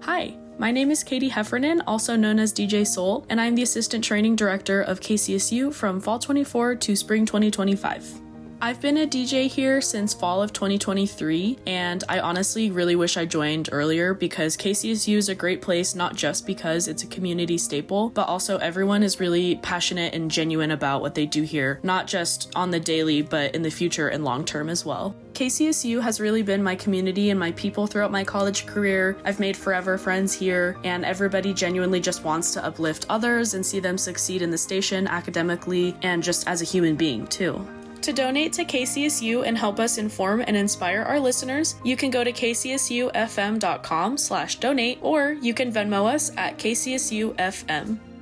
Hi, my name is Katie Heffernan, also known as DJ Soul, and I'm the Assistant Training Director of KCSU from Fall 24 to Spring 2025. I've been a DJ here since fall of 2023, and I honestly really wish I joined earlier because KCSU is a great place not just because it's a community staple, but also everyone is really passionate and genuine about what they do here, not just on the daily, but in the future and long term as well. KCSU has really been my community and my people throughout my college career. I've made forever friends here, and everybody genuinely just wants to uplift others and see them succeed in the station academically and just as a human being too. To donate to KCSU and help us inform and inspire our listeners, you can go to kcsufm.com/donate, or you can Venmo us at KCSUFM.